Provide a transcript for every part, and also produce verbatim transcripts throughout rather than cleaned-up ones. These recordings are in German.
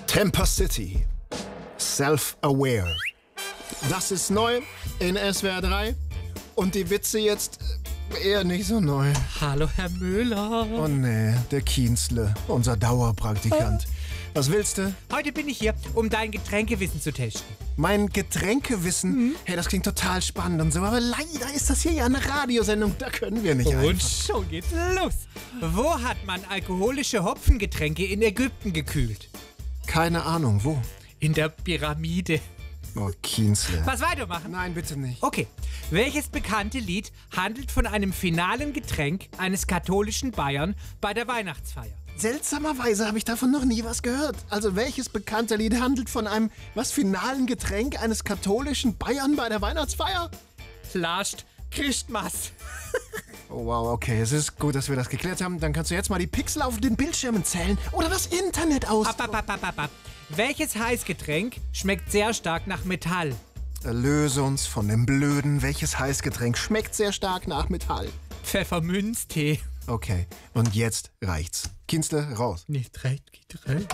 Temper City. Self-aware. Das ist neu in S W R drei. Und die Witze jetzt eher nicht so neu. Hallo, Herr Müller. Oh nee, der Kienzle, unser Dauerpraktikant. Was willst du? Heute bin ich hier, um dein Getränkewissen zu testen. Mein Getränkewissen? Mhm. Hey, das klingt total spannend und so, aber leider ist das hier ja eine Radiosendung, da können wir nicht Und einfach. schon geht's los. Wo hat man alkoholische Hopfengetränke in Ägypten gekühlt? Keine Ahnung, wo? In der Pyramide. Oh, Kienzle. Was weitermachen? Nein, bitte nicht. Okay. Welches bekannte Lied handelt von einem finalen Getränk eines katholischen Bayern bei der Weihnachtsfeier? Seltsamerweise habe ich davon noch nie was gehört. Also welches bekannte Lied handelt von einem, was, finalen Getränk eines katholischen Bayern bei der Weihnachtsfeier? Last Christmas. Oh wow, okay, es ist gut, dass wir das geklärt haben. Dann kannst du jetzt mal die Pixel auf den Bildschirmen zählen oder das Internet aus. Ab, ab, ab, ab, ab, ab. Welches Heißgetränk schmeckt sehr stark nach Metall? Erlöse uns von dem Blöden. Welches Heißgetränk schmeckt sehr stark nach Metall? Pfefferminztee. Okay, und jetzt reicht's. Kienzle, raus. Nicht recht, geht rein.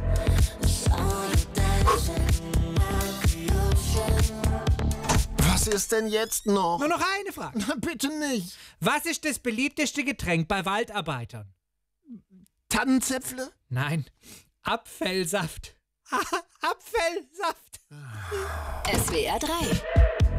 Was ist denn jetzt noch? Nur noch eine Frage. Na, bitte nicht. Was ist das beliebteste Getränk bei Waldarbeitern? Tannenzäpfle? Nein, Apfelsaft. Apfelsaft. S W R drei